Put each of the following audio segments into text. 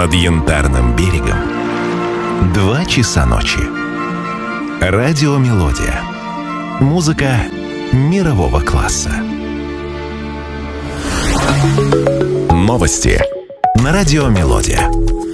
Над Янтарным берегом 2 часа ночи. Радиомелодия. Музыка мирового класса. Новости на Радиомелодия.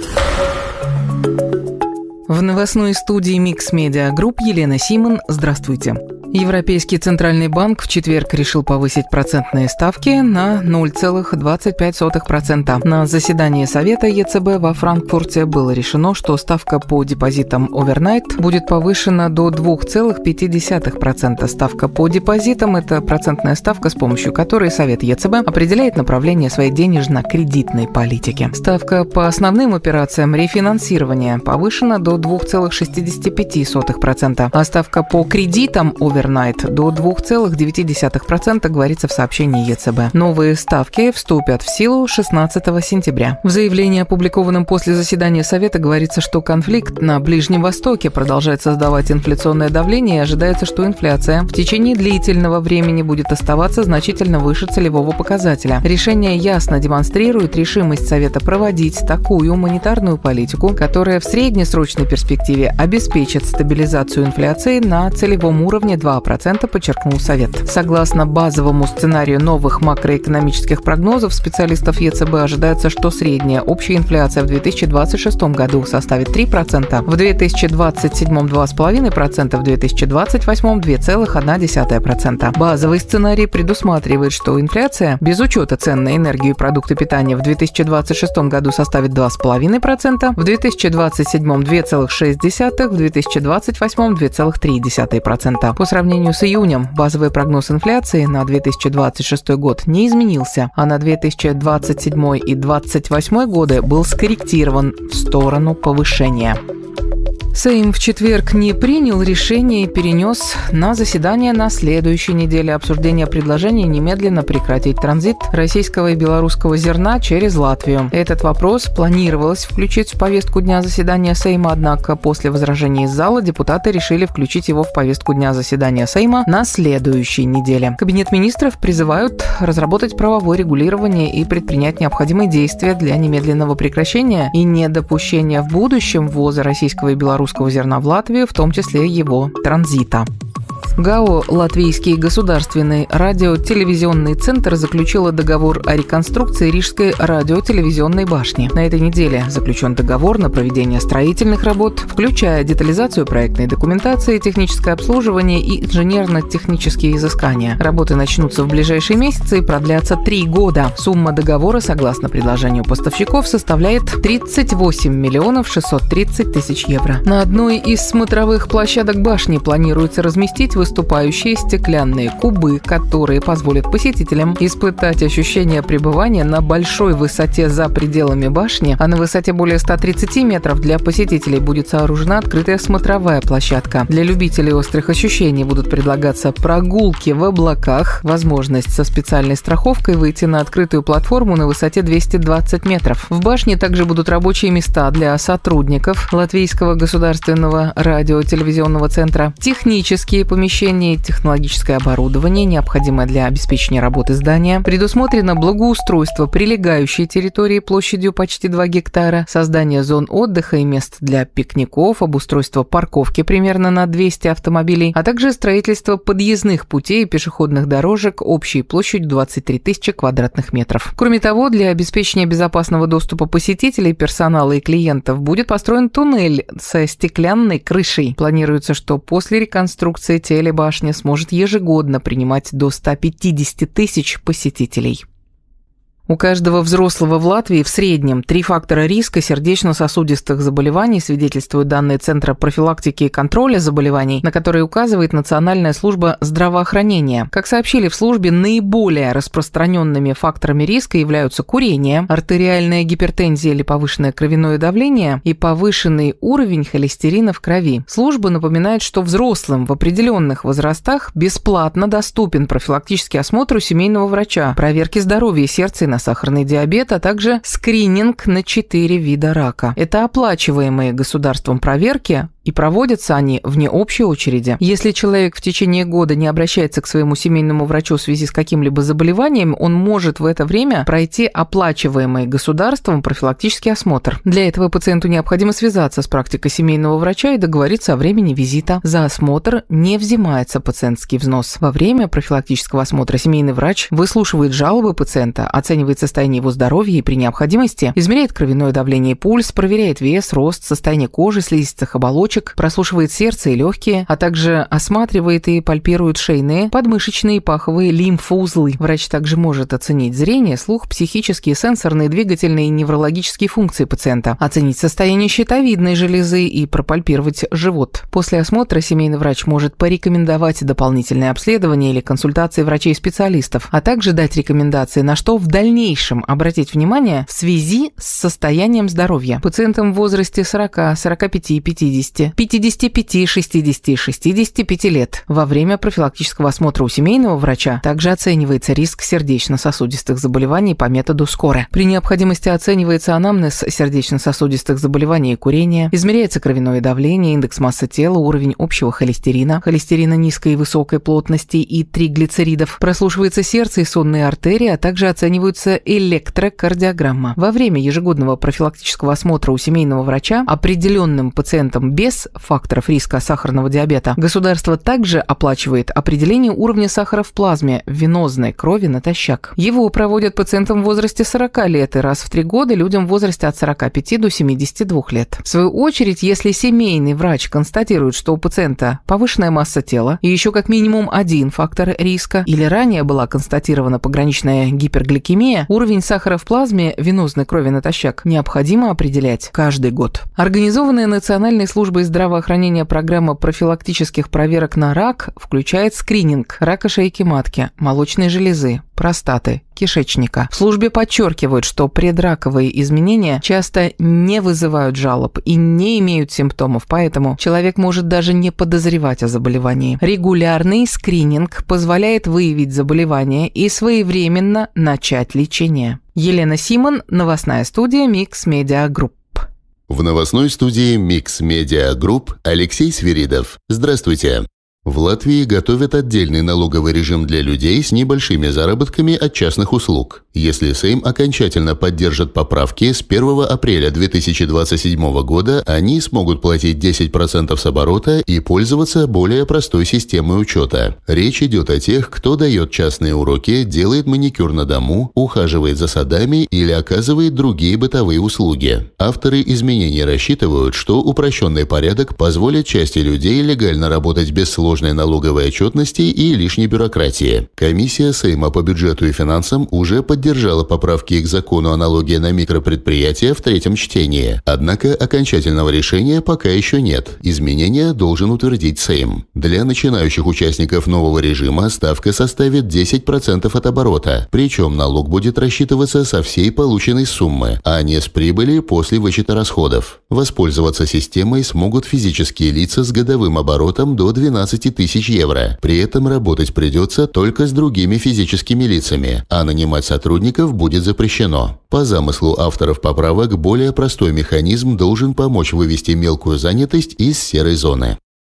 В новостной студии Mix Media Group Елена Симон. Здравствуйте. Европейский центральный банк в четверг решил повысить процентные ставки на 0,25%. На заседании Совета ЕЦБ во Франкфурте было решено, что ставка по депозитам овернайт будет повышена до 2,5%. Ставка по депозитам – это процентная ставка, с помощью которой Совет ЕЦБ определяет направление своей денежно-кредитной политики. Ставка по основным операциям рефинансирования повышена до 2,65%, а ставка по кредитам овернайт до 2,9%, говорится в сообщении ЕЦБ. Новые ставки вступят в силу 16 сентября. В заявлении, опубликованном после заседания Совета, говорится, что конфликт на Ближнем Востоке продолжает создавать инфляционное давление и ожидается, что инфляция в течение длительного времени будет оставаться значительно выше целевого показателя. Решение ясно демонстрирует решимость Совета проводить такую монетарную политику, которая в среднесрочной перспективе обеспечит стабилизацию инфляции на целевом уровне 2%, подчеркнул Совет. Согласно базовому сценарию новых макроэкономических прогнозов специалистов ЕЦБ, ожидается, что средняя общая инфляция в 2026 году составит 3%, в 2027 – 2,5%, в 2028 – 2,1%. Базовый сценарий предусматривает, что инфляция без учета цен на энергию и продукты питания в 2026 году составит 2,5%, в 2027 – 2,6%, в 2028 – 2,3%. По сравнению с июнем базовый прогноз инфляции на 2026 год не изменился, а на 2027 и 2028 годы был скорректирован в сторону повышения. Сейм в четверг не принял решение и перенес на заседание на следующей неделе обсуждение предложения немедленно прекратить транзит российского и белорусского зерна через Латвию. Этот вопрос планировалось включить в повестку дня заседания Сейма, однако после возражений из зала депутаты решили включить его в повестку дня заседания Сейма на следующей неделе. Кабинет министров призывают разработать правовое регулирование и предпринять необходимые действия для немедленного прекращения и недопущения в будущем ввоза российского и белорусского зерна в Латвию, в том числе его транзита. ГАО «Латвийский государственный радиотелевизионный центр» заключила договор о реконструкции Рижской радиотелевизионной башни. На этой неделе заключен договор на проведение строительных работ, включая детализацию проектной документации, техническое обслуживание и инженерно-технические изыскания. Работы начнутся в ближайшие месяцы и продлятся 3 года. Сумма договора, согласно предложению поставщиков, составляет 38 миллионов 630 тысяч евро. На одной из смотровых площадок башни планируется разместить выступающие стеклянные кубы, которые позволят посетителям испытать ощущение пребывания на большой высоте за пределами башни, а на высоте более 130 метров для посетителей будет сооружена открытая смотровая площадка. Для любителей острых ощущений будут предлагаться прогулки в облаках, возможность со специальной страховкой выйти на открытую платформу на высоте 220 метров. В башне также будут рабочие места для сотрудников Латвийского государственного радиотелевизионного центра, технические помещения и технологическое оборудование, необходимое для обеспечения работы здания. Предусмотрено благоустройство прилегающей территории площадью почти 2 гектара, создание зон отдыха и мест для пикников, обустройство парковки примерно на 200 автомобилей, а также строительство подъездных путей и пешеходных дорожек общей площадью 23 тысячи квадратных метров. Кроме того, для обеспечения безопасного доступа посетителей, персонала и клиентов будет построен туннель со стеклянной крышей. Планируется, что после реконструкции телебашня сможет ежегодно принимать до 150 тысяч посетителей. У каждого взрослого в Латвии в среднем 3 фактора риска сердечно-сосудистых заболеваний, свидетельствуют данные Центра профилактики и контроля заболеваний, на которые указывает Национальная служба здравоохранения. Как сообщили в службе, наиболее распространенными факторами риска являются курение, артериальная гипертензия или повышенное кровяное давление и повышенный уровень холестерина в крови. Служба напоминает, что взрослым в определенных возрастах бесплатно доступен профилактический осмотр у семейного врача, проверки здоровья сердца и сахарный диабет, а также скрининг на 4 вида рака. Это оплачиваемые государством проверки и проводятся они вне общей очереди. Если человек в течение года не обращается к своему семейному врачу в связи с каким-либо заболеванием, он может в это время пройти оплачиваемый государством профилактический осмотр. Для этого пациенту необходимо связаться с практикой семейного врача и договориться о времени визита. За осмотр не взимается пациентский взнос. Во время профилактического осмотра семейный врач выслушивает жалобы пациента, оценивает состояние его здоровья и при необходимости измеряет кровяное давление и пульс, проверяет вес, рост, состояние кожи, слизистых оболочек, прослушивает сердце и легкие, а также осматривает и пальпирует шейные, подмышечные и паховые лимфоузлы. Врач также может оценить зрение, слух, психические, сенсорные, двигательные и неврологические функции пациента, оценить состояние щитовидной железы и пропальпировать живот. После осмотра семейный врач может порекомендовать дополнительное обследование или консультации врачей-специалистов, а также дать рекомендации, на что в дальнейшем обратить внимание в связи с состоянием здоровья. Пациентам в возрасте 40, 45, 50, 55, 60 и 65 лет во время профилактического осмотра у семейного врача также оценивается риск сердечно-сосудистых заболеваний по методу СКОРы. При необходимости оценивается анамнез сердечно-сосудистых заболеваний и курения, измеряется кровяное давление, индекс массы тела, уровень общего холестерина низкой и высокой плотности и триглицеридов, прослушивается сердце и сонные артерии, а также оцениваются электрокардиограмма. Во время ежегодного профилактического осмотра у семейного врача определенным пациентам без факторов риска сахарного диабета государство также оплачивает определение уровня сахара в плазме в венозной крови натощак. Его проводят пациентам в возрасте 40 лет и раз в 3 года людям в возрасте от 45 до 72 лет. В свою очередь, если семейный врач констатирует, что у пациента повышенная масса тела и еще как минимум один фактор риска, или ранее была констатирована пограничная гипергликемия, уровень сахара в плазме венозной крови натощак необходимо определять каждый год. Организованная Национальной службой здравоохранения программа профилактических проверок на рак включает скрининг рака шейки матки, молочной железы, простаты, кишечника. В службе подчеркивают, что предраковые изменения часто не вызывают жалоб и не имеют симптомов, поэтому человек может даже не подозревать о заболевании. Регулярный скрининг позволяет выявить заболевание и своевременно начать лечение. Елена Симон, новостная студия Mix Media Group. В новостной студии Mix Media Group Алексей Свиридов. Здравствуйте. В Латвии готовят отдельный налоговый режим для людей с небольшими заработками от частных услуг. Если Сейм окончательно поддержит поправки, с 1 апреля 2027 года они смогут платить 10% с оборота и пользоваться более простой системой учета. Речь идет о тех, кто дает частные уроки, делает маникюр на дому, ухаживает за садами или оказывает другие бытовые услуги. Авторы изменений рассчитывают, что упрощенный порядок позволит части людей легально работать без сложной налоговой отчетности и лишней бюрократии. Комиссия Сейма по бюджету и финансам уже поддержала поправки к закону о налоге на микропредприятия в 3-м чтении. Однако окончательного решения пока еще нет. Изменения должен утвердить Сейм. Для начинающих участников нового режима ставка составит 10% от оборота, причем налог будет рассчитываться со всей полученной суммы, а не с прибыли после вычета расходов. Воспользоваться системой смогут физические лица с годовым оборотом до 12 тысяч евро. При этом работать придется только с другими физическими лицами, а нанимать сотрудников будет запрещено. По замыслу авторов поправок, более простой механизм должен помочь вывести мелкую занятость из серой зоны.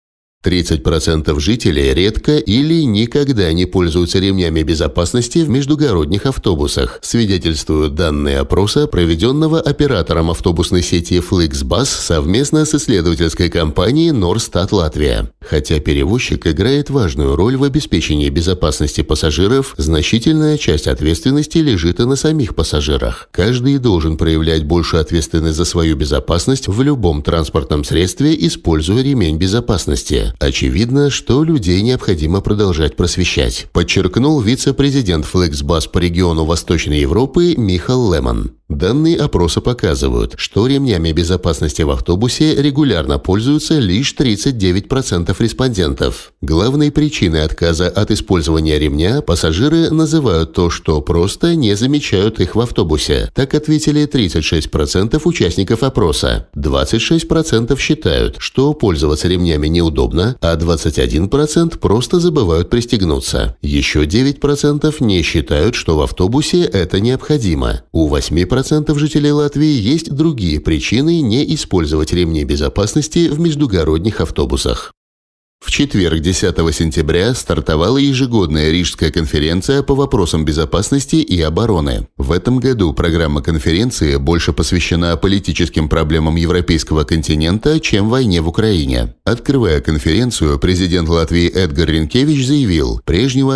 30% жителей редко или никогда не пользуются ремнями безопасности в междугородних автобусах, свидетельствуют данные опроса, проведенного оператором автобусной сети Flixbus совместно с исследовательской компанией Norstat Латвия. Хотя перевозчик играет важную роль в обеспечении безопасности пассажиров, значительная часть ответственности лежит и на самих пассажирах. Каждый должен проявлять большую ответственность за свою безопасность в любом транспортном средстве, используя ремень безопасности. Очевидно, что людей необходимо продолжать просвещать, подчеркнул вице-президент Flixbus по региону Восточной Европы Михал Лемон. Данные опроса показывают, что ремнями безопасности в автобусе регулярно пользуются лишь 39% респондентов. Главной причиной отказа от использования ремня пассажиры называют то, что просто не замечают их в автобусе. Так ответили 36% участников опроса. 26% считают, что пользоваться ремнями неудобно, а 21% просто забывают пристегнуться. Еще 9% не считают, что в автобусе это необходимо. У 8% 10% жителей Латвии есть другие причины не использовать ремни безопасности в междугородних автобусах. В четверг, 10 сентября, стартовала ежегодная Рижская конференция по вопросам безопасности и обороны. В этом году программа конференции больше посвящена политическим проблемам европейского континента, чем войне в Украине. Открывая конференцию, президент Латвии Эдгар Ринкевич заявил, прежнего